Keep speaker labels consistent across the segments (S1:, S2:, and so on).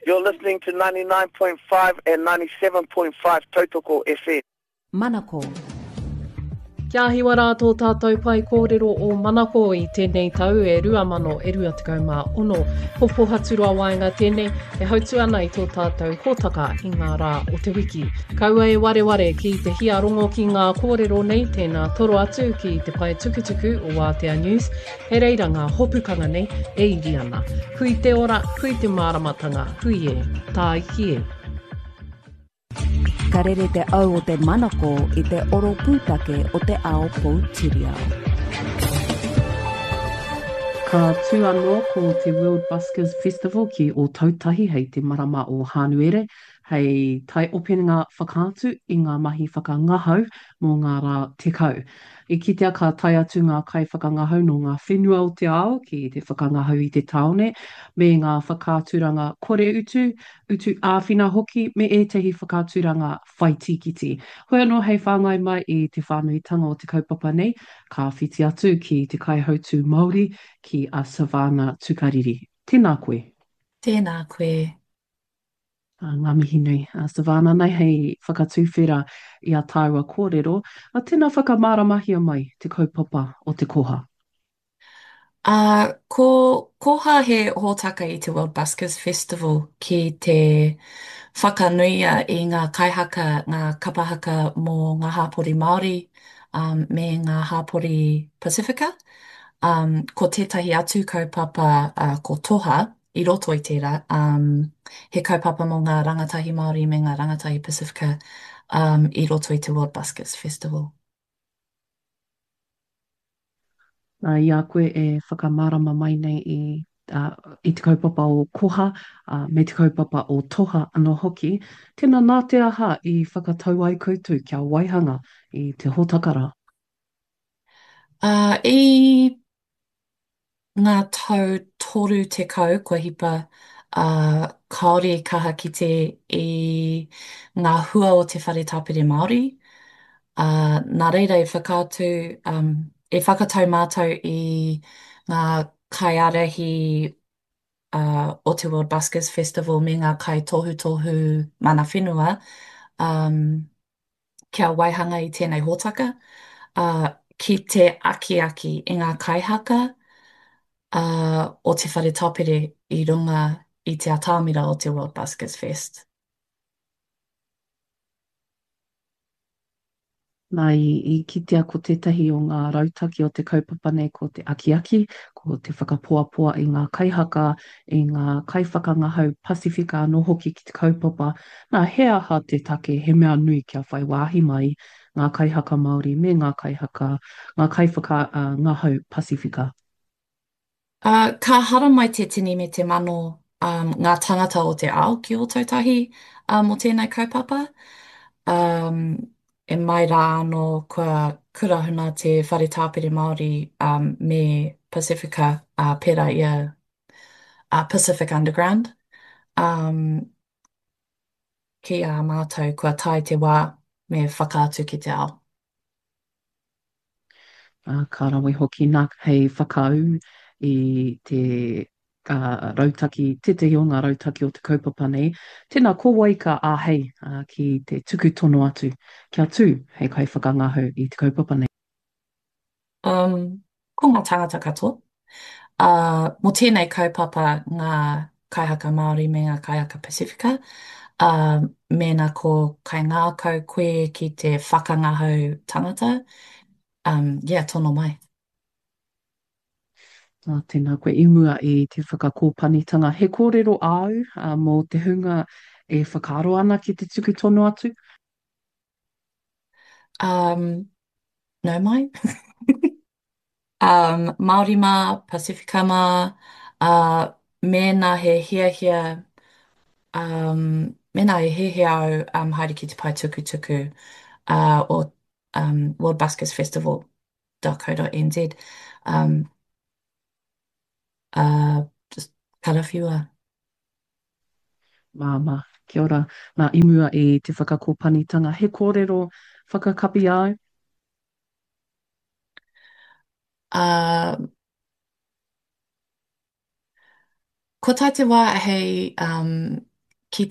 S1: You're listening to 99.5 and 97.5 Tautoko FM.
S2: Manako.
S3: Kia hiwa rātou tātou pai kōrero o Manako i tēnei tau e 2026. Popo haturua waenga tēnei e hautu ana i tō tātou hōtaka i ngā rā o te wiki. Kaua e wareware ki te hiarongo ki ngā kōrero nei tēnā toro atu ki te pai tukutuku o Wātea News. He reira ngā hopukanga nei e iri ana. Hui te ora, hui te māramatanga, hui e, tā iki e.
S2: Ka rere te au o te Manako i te oro pūtake o te ao Poutireo.
S3: Ka tū anō ko te World Buskers Festival ki o Tautahi hei te marama o Hānuere, hei tai openga whakaatu i ngā mahi whakangahau mō ngā rā tekau. I kitea ka tai atu ngā kai whakangahau no ngā whenua o te ao ki te whakangahau i te taone, me ngā whakāturanga kore utu, utu āwhina hoki, me e tehi whakāturanga whaitikiti. Hoi anō hei whāngai mai i te whānuitanga o te kaupapa nei, ka whiti atu ki te kaihautu Māori ki a Savannah Tukariri. Tēnā koe.
S4: Tēnā koe.
S3: Ngā mihi nui. Savannah, nei hei whakatuwhera i a tāua kōrero. Tēnā whakamaramahi mai te kaupapa o te koha.
S4: Koha he hōtaka i te World Buskers Festival ki te whakanuia i ngā kaihaka, ngā kapahaka mō ngā hāpori Māori, me ngā hāpori Pasifika. Ko tētahi atu kaupapa ko Toha, i roto i tērā, he kaupapa mō ngā rangatahi Māori me ngā rangatahi Pasifika i roto i te World Buskers Festival.
S3: I a koe e whakamarama mai nei i te kaupapa o Koha, me te kaupapa o Toha anō hoki. Tēnā nā te aha i whakatau ai koutou kia waihanga i te hōtakara.
S4: I ngā tau toru te kau, kua hipa kaore kaha kite i ngā hua o te whare tāpere Māori. Nā reira e whakātu, e whakatau mātou i ngā kaiarahi o te World Buskers Festival me ngā kai tohu tohu mana whenua kia waihanga i tēnei hōtaka. Ki te aki i ngā kaihaka o te whare tāpere i runga i te atāmira o te World Buskers Fest.
S3: Nā i kitea ko tētahi o ngā rautaki o te kaupapa nei ko te aki, ko te whakapoapoa i ngā kaihaka, i ngā kaiwhakangahau Pasifika anō hoki ki te kaupapa. Nā he aha te take he mea nui kia whai wāhi mai ngā kaihaka Māori me ngā kaiwhakangahau Pasifika.
S4: Ka hara mai te tini me te mano ngā tangata o te ao ki o tautahi o tēnei kaupapa. E mai rā anō kua kurahuna te whare tāpere Māori me Pasifika pērā ia Pacific Underground. Ki a mātou kua tai te wā me whakaatu ki te ao.
S3: Ka rawe hoki nā hei whakau i te rautaki, tetehi o ngā rautaki o te kaupapa nei. Tēnā kōwaika āhei ki te tuku tono atu. Kia tū hei kai whakangahu i te kaupapa nei.
S4: Ko ngā tangata katoa. Mo tēnei kaupapa ngā kaihaka Māori me ngā kaihaka Pasifika. Mēnā ko kai ngākau koe ki te whakangahau tangata. Tono mai.
S3: Tēnā koe i mua i te whakakōpanitanga. He kōrero au mō te hunga e whakaaro ana ki te tuku tono atu?
S4: No mai. Māori mā, Pasifika mā, mēnā he hiahia, mēnā he hiahia au haere ki te pai tukutuku o World Buskers Festival.co.nz. Just karawhiua.
S3: Māma, kia ora. Nā imua i te whakakōpanitanga. He kōrero whakakapi au?
S4: Ko tai te wā hei ki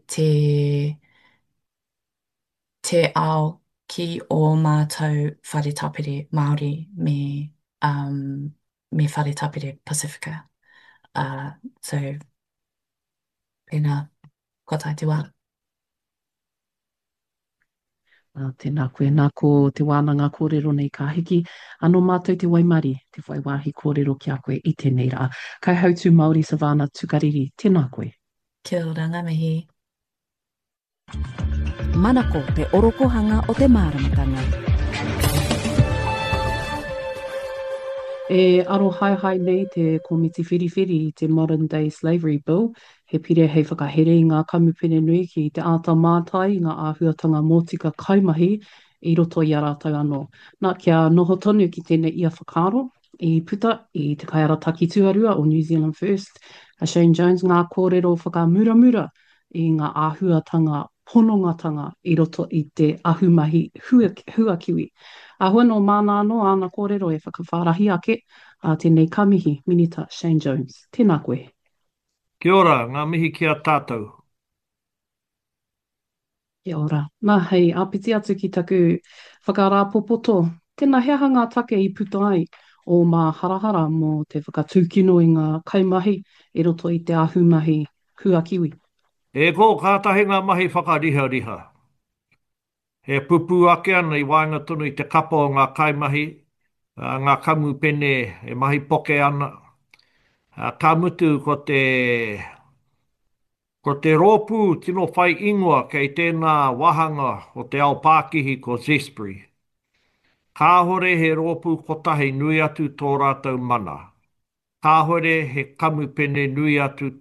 S4: te ao ki o mātou whare tapere Māori me whare tapere Pasifika. So, pēnā, ko tai te wā.
S3: Tēnā koe, nā ko te wānanga kōrero nei ka hiki. Anō mātou te waimari, te whaiwāhi kōrero ki a koe i tēnei rā. Kai hautu Māori Savana Tukariri, tēnā koe.
S4: Kia ora, ngā mihi.
S2: Manako te orokohanga o te māramatanga.
S3: E aro hai nei te komiti whiriwhiri i te Modern Day Slavery Bill, he pire hei whakahere i ngā kamupene nui ki te āta mātai i ngā āhuatanga mōtika kaimahi i roto i a rātau anō. Nā kia noho tonu ki tēnei ia whakaaro, i puta i te kaiara taki tuarua o New Zealand First, a Shane Jones ngā kōrero whakamuramura i ngā āhuatanga ponongatanga i roto i te ahumahi huakiwi. Ahua no mana anō ana kōrero e whakawhārahi ake a tēnei kamihi minita Shane Jones. Tēnā koe.
S5: Kia ora, ngā mihi ki a tātou.
S3: Kia ora. Nā hei, āpiti atu ki taku whakarāpopoto. Tēnā hea ngā take i puta ai o mā harahara mō te whakatūkino i ngā kaimahi i roto i te ahumahi huakiwi.
S5: E ko kātahi ngā mahi whakariha riha. He pupu ake ana i wāinga tonu i te kapa o ngā kaimahi, ngā kamu pene e mahi poke ana. Ka mutu ko te rōpū tino whai ingoa kei tēnā wahanga o te ao Pākihi ko Zespri. Kāhore he rōpū kotahi nui atu tō rātou mana. Kāhore he kamu pene nui atu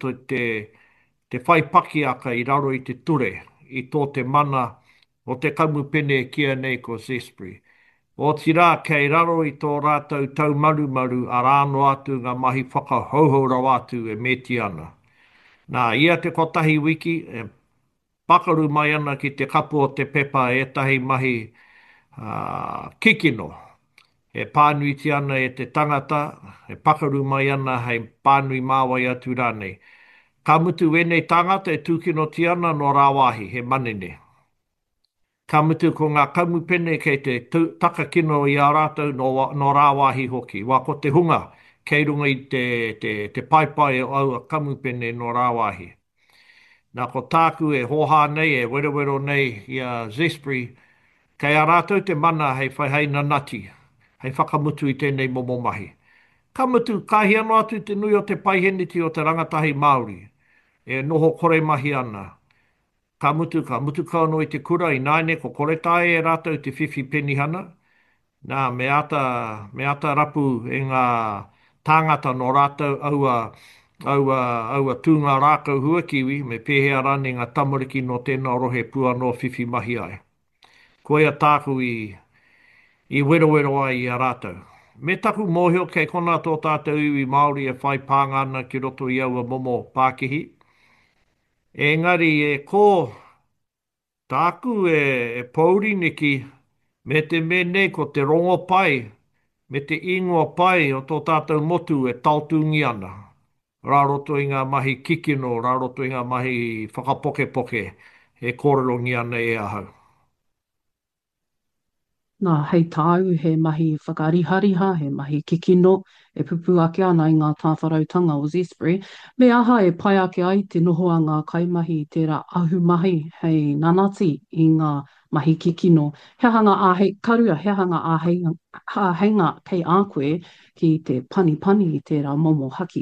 S5: te whai paki aka i raro i te ture, i tō te mana o te kamu pene kia nei ko Zespri. O tira kei raro i tō rātou tau maru a rāno atu ngā mahi whakahauhaurau atu e meti ana. Nā, ia te kotahi wiki, e pakaru mai ana ki te kapu o te pepa e tahi mahi kikino. E pānuiti ana e te tangata, e pakaru mai ana hei pānui māwai atu rānei. Ka mutu wenei tangata e tūkino ti ana no rāwahi, he manene. Ka mutu ko ngā kamupene kei te takakino i a rātou no rāwahi hoki. Wā ko te hunga kei runga i te paipai au a kamupene no rāwahi. Nā ko tāku e hoha nei, e werewero nei i a Zespri, kei a rātou te mana hei whaihei nanati, hei whakamutu i tēnei momo mahi. Ka mutu kahi anō atu te nui o te paiheniti o te rangatahi Māori, e noho kore mahi ana. Ka mutu kauno i te kura i naine ko kore tae e rātou te whiwhi penihana. Nā, me ata rapu e ngā tāngata no rātou aua tūngā rākau huakiwi me pēhea rane ngā tamariki no tēnā rohe pua no whiwhi mahi ai. Ko ia tāku i werowero ai i a rātou. Me taku mōhio kei kona tō tātou iwi Māori e whai pāngana ki roto i aua momo Pākihi. Engari e ko tāku e pauriniki me te mene ko te rongo pai, me te ingoa pai o tō tātou motu e tautungi ana. Rā roto i ngā mahi kikino, rā roto i ngā mahi whakapoke e kōrerongi ana e ahau.
S3: Nā, hei tāu he mahi whakarihariha, he mahi kikino, e pupu ake ana i ngā tāwharautanga o Zespri. Me aha e pai ake ai te noho a ngā kaimahi i tērā ahumahi hei nanati i ngā mahi kikino. He hanga āhei, karua he hanga āheinga kei a koe ki te pani i tērā momo haki.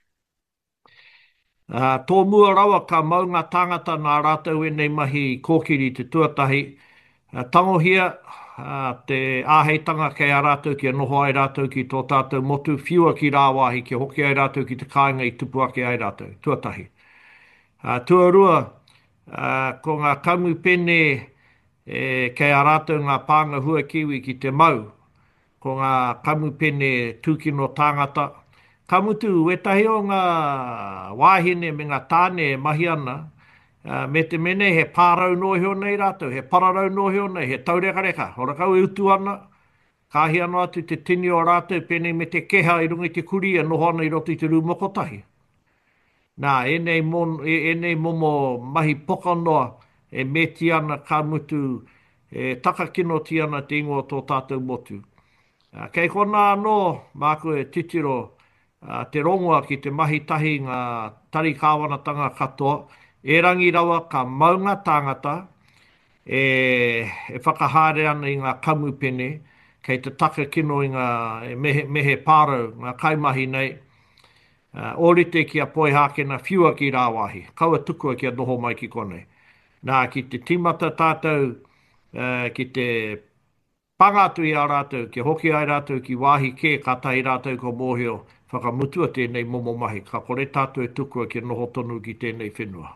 S5: Tō mua rawa ka mau ngā tāngata nā rātou e nei mahi kōkiri te tuatahi. Tangohia, te āheitanga kei a rātou ki a noho ai rātou ki tō tātou motu, whiua ki rāwahi ki hoki ai rātou ki te kāinga i tupu ake ai rātou, tuatahi. Tuarua, ko ngā kamu pene kei a rātou ngā pānga hua kiwi ki te mau, ko ngā kamu pene tūkino tāngata. Ka mutu, wetahi o ngā wāhine me ngā tāne mahi ana, me te mene he pārau noheo nei rātou, he pararau noheo nei, he taureka, horakau e utu ana, kāhi anō atu te tini o rātou pene me te keha i runga i te kuri e noho ana i roto i te rūmokotahi. Nā, e nei momo mahi poka noa e meti ana ka mutu e taka kino ti ana te ingoa tō tātou motu. Kei kona anō, māku e titiro te rongoa ki te mahi tahi ngā tari kāwanatanga katoa, e rangi rawa ka maunga tāngata, e whakahare ana i ngā kamupene, kei te taka kino i ngā mehe pārau, ngā kaimahi nei, orite ki a poe hākena whiua ki rāwahi. Kaua tukua ki a noho mai ki konei. Nā, ki te timata tātou, ki te pangatu i a rātou, ki hoki ai rātou ki wāhi kē kātai rātou ko mōhio, whakamutua tēnei momo mahi. Ka kore tātou e tukua ki noho tonu ki tēnei whenua.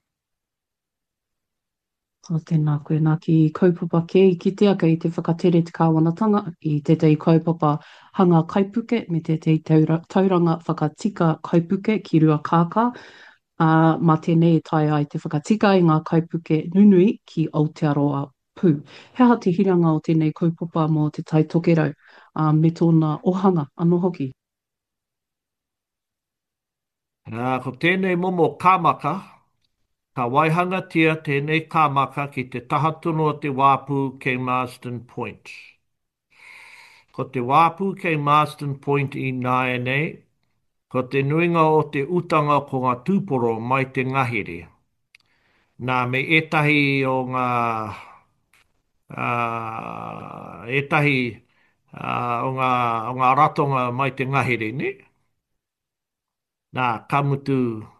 S3: O tēnā koe nā ki kaupapa ke i kitea kei te whakatere te kāwanatanga i te tei kaupapa hanga kaipuke me te tei tauranga whakatika kaipuke ki rua kākā. Mā tēnei tai ai te whakatika i ngā kaipuke nunui ki Aotearoa pū. Hea te hiranga o tēnei kaupapa mō te tai tokerau me tōna ohanga anō hoki.
S5: Ko tēnei momo kāmaka, ka waihanga tia tēnei kāmaka ki te tahatono o te wāpū kei Marsden Point. Ko te wāpū kei Marsden Point i nāe nei, ko te nuinga o te utanga ko ngā tūporo mai te ngahere. Nā me etahi o ngā etahi o ngā ratonga mai te ngahere, ne? Nā, kamutu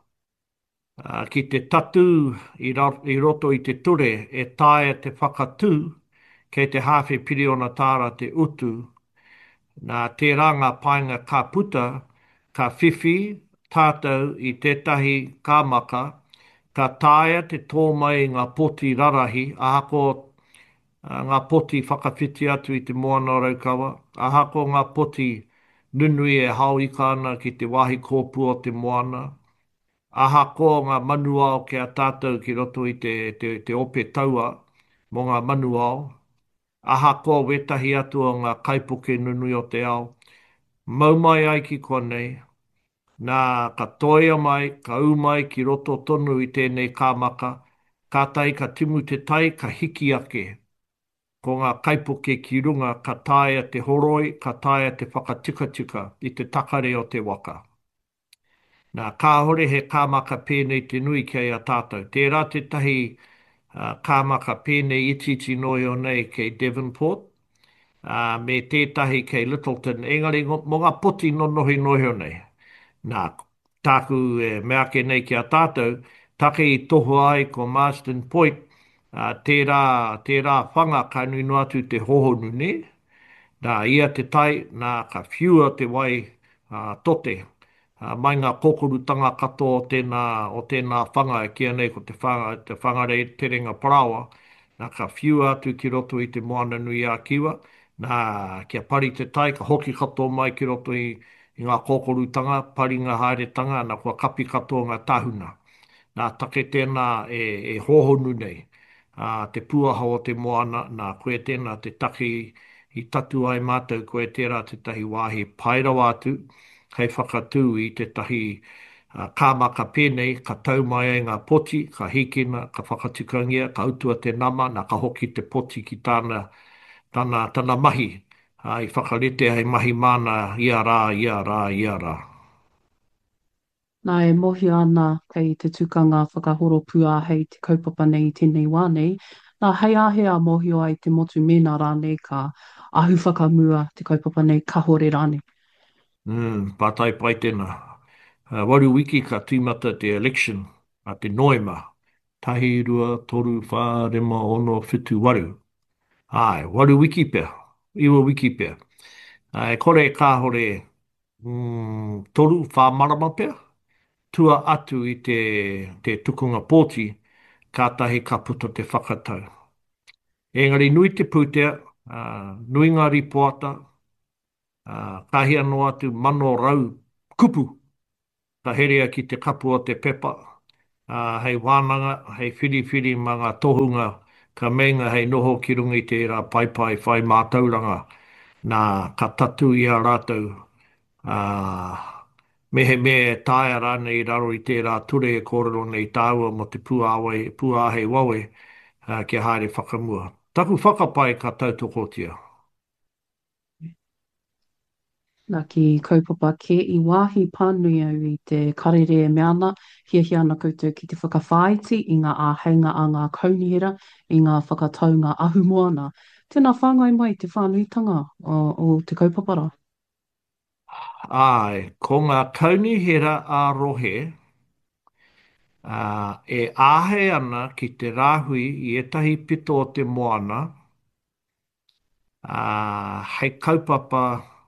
S5: ki te tatu i roto i te ture e tae te whakatū kei te hawhi piriona tāra te utu. Nā tērā ngā painga ka puta, ka whiwhi tātou i tētahi kāmaka, ka tāia te tōmai ngā poti rarahi, ahako ngā poti whakawhiti atu i te moana o raukawa, ahako ngā poti nunui e hau i kāna ki te wahi kōpua o te moana, ahako ngā manuao ke a tātou ki roto i te ope taua mo ngā manuao, ahako wetahi atu o ngā kaipuke nunui o te ao, maumai ai ki konei, nā ka toia mai, ka umai ki roto tonu i tēnei kāmaka, ka tai ka timu te tai, ka hiki ake. Ko ngā kaipuke ki runga, ka taia te horoi, ka taia te whakatikatika i te takare o te waka. Nā kāhore he kāmaka pēnei te nui kei a tātou. Tērā te tahi kāmaka pēnei ititi noi o nei kei Devonport, me tētahi kei Littleton, engari mo ngā poti no nohi nohi o nei. Nā, tāku mea ke nei ki a tātou, take i toho ai ko Marsden Point, tērā whanga ka nui no atu te hohonu ne. Nā, ia te tai, nā ka whiua te wai tote, mai ngā kokorutanga katoa o tēnā whanga e kia nei ko te whanga rei te renga parawa, nā ka whiua atu ki roto i te moana nui a kiwa, nā kia pari te tai, ka hoki katoa mai ki roto i ngā kōkorutanga, pari ngā haeretanga, nā kua kapi katoa ngā tahuna. Nā take tēnā e hohonu nei, te puaha o te moana, nā koe tēnā te take i tatu ai mātou, koe tērā te tahi wāhi pairawa atu, hei whakatū i te tahi kāmaka pēnei, ka tau mai ai ngā poti, ka hikina, ka whakatukangia, ka utua te nama, nā ka hoki te poti ki tāna mahi, i whakarete hei mahi mana, ia rā, ia rā, ia rā.
S3: Nā e mohi ana kei te tukanga whakahoro pua hei te kaupapa nei i tēnei wānei, nā hei ahea mohi ai te motu mena rānei ka ahu whakamua te kaupapa nei ka hore rānei.
S5: Pātai pai tēnā. Waru wiki ka tīmata te election a te noema. Tahi rua, toru, whā, rema, ono, whitu, waru. Ai, waru wiki pēr. Iwa wiki pēr. Ai, kore ka hore toru, whā marama pēr. Tua atu i te tukunga pōti, ka tahi ka puta te whakatau. Engari nui te pūtea, nui ngā ripoata, kahi anō atu mano rau kupu, ka herea ki te kapu o te pepa, hei wānanga, hei whiriwhiri ma ngā tohunga, ka meinga hei noho ki runga i te rā paipai whai mātauranga, nā ka tatu i a rātou Mehe me tae rāne i raro i tērā ture e kōrero nei tāua mo te puāhe wawe kia haere whakamua. Taku whakapai ka tautokotia.
S3: Nā ki kaupapa ke i wāhi pānui au i te karere e meana, hiahi ana koutou ki te whakawhāiti i ngā āheinga a ngā kaunihera, i ngā whakatau ngā ahu moana. Tēnā whāngai mai te whānuitanga o te kaupapara.
S5: Ai, ko ngā kaunihera a rohe, e āhe ana ki te rāhui i etahi pito o te moana, hei kaupapa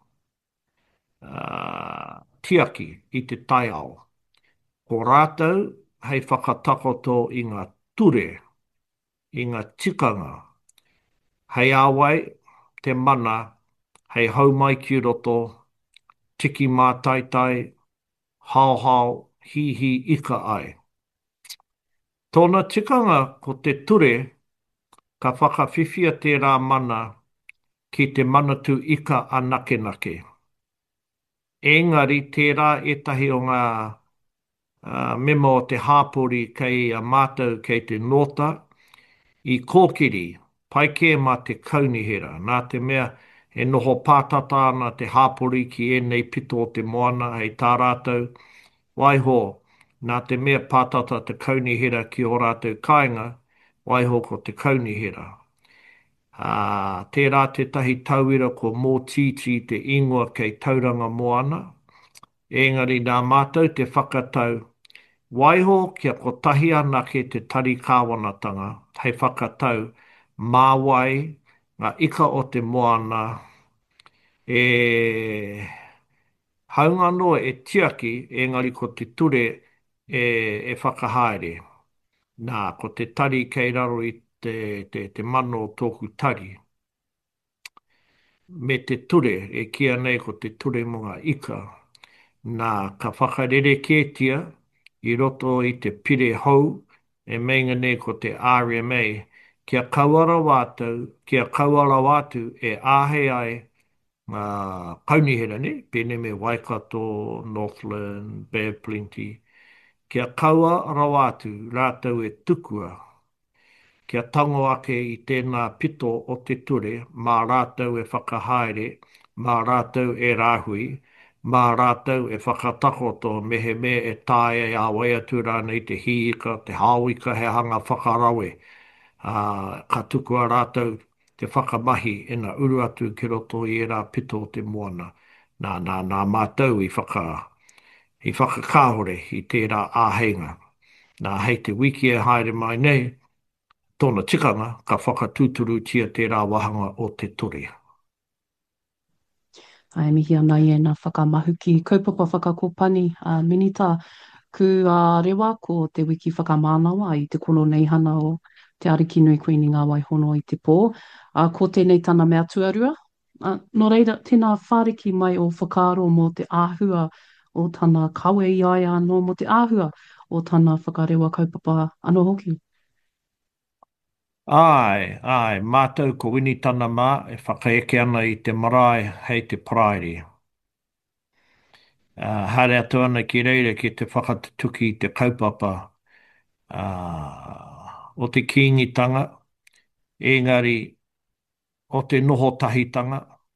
S5: tiaki i te taiao. Ko rātou, hei whakatakoto i ngā ture, i ngā tikanga, hei āwai, te mana, hei haumai ki roto, tiki mātaitai, hao hao, hihi ika ai. Tōna tikanga ko te ture, ka whakawhiwhia tērā mana ki te manatu ika a nake nake. Engari tērā etahi o ngā memo o te hāpori kei a mātou kei te nota, i kōkiri, pai kē mā te kaunihera. Nā te mea e noho pātata ana te hāpori ki nei pito o te moana hei tā rātou. Waiho, nā te mea pātata te kaunihera ki o rātou kāinga, waiho ko te kaunihera. Tērā te tahi tauira ko mō titi te ingoa kei tauranga moana. Engari nā mātou te whakatau, waiho kia ko tahi ana ke te tari kāwanatanga, hei whakatau, māwai, ngā ika o te moana, e haunganoa e tiaki, engari ko te ture e whakahaere. Nā, ko te tari kei raro i te mano o tōku tari. Me te ture, e kia nei ko te ture mga ika. Nā, ka whakarereketia i roto i te pire hou, e meinga nei ko te RMA, kia kauara wātu e āhei ai kaunihera ne, pēne me Waikato, Northland, Bay Plenty, kia kauara wātu rātou e tukua, kia tango ake i tēnā pito o te ture, mā rātou e whakahaere, mā rātou e rāhui, mā rātou e whakatakoto mehe me e tāia i a waiatu rānei te hiika, te hāwika he hanga whakarawe. Ka tukua rātou te whakamahi e na uru atu ki roto i e rā pito o te moana. Nā mātou i whakakāhore i tērā āheinga. Nā hei te wiki e haere mai nei, tōna tikanga ka whakatūturu tia tērā wahanga o te ture.
S3: Ai mihi ana i ena whakamahu ki kaupapa whakakopani minita ku rewa ko te wiki whakamānawa i te kono nei hana o te ariki nui koini ngā waihono i te pō. Ko tēnei tana mea tuarua. No reira, tēnā whāriki mai o whakaaro mo te āhua o tana kawe i ai anō mo te āhua o tana whakarewa kaupapa anō hoki.
S5: Ai, mātou ko wini tana mā e whakaeke ana i te marae hei te prairi. Hare atu ana ki reira ki te whakatuki i te kaupapa o te kīngitanga, engari o te noho tahitanga,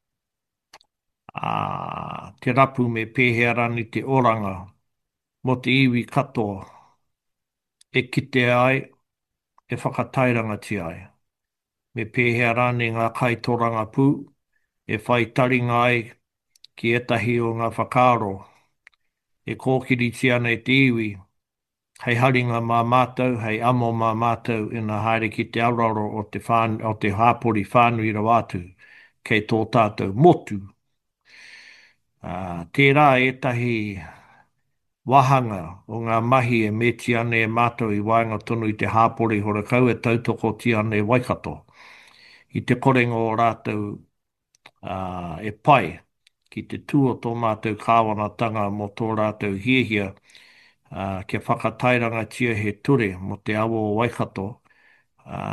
S5: te rapu me pēhea rani te oranga, mo te iwi katoa, e kite ai, e whakatairanga ti ai. Me pēhea rani ngā kaitoranga pū, e whai taringa ai ki etahi o ngā whakaaro, e kōkiri ti ana e te iwi, hei haringa mā mātou, hei amo mā mātou, ina haere ki te auraro o te hāpori whānui rawatu, kei tō tātou motu. Tērā etahi wahanga o ngā mahi e meti ane e mātou i waenga tonu i te hāpori horakau e tautoko ti ane e Waikato. I te korengo o rātou e pai ki te tū o tō mātou kāwanatanga mo tō rātou hiehia kia whakatairanga tia he ture mo te awo o Waikato